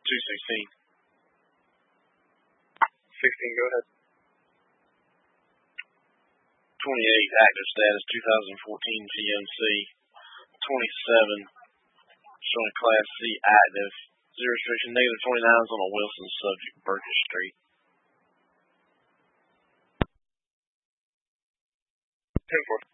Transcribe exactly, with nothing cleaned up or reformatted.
two sixteen. sixteen, go ahead. twenty-eight, active status, two thousand fourteen G M C. twenty-seven, showing Class C active. Zero restriction, negative twenty-nine is on a Wilson subject, Burgess Street. ten four.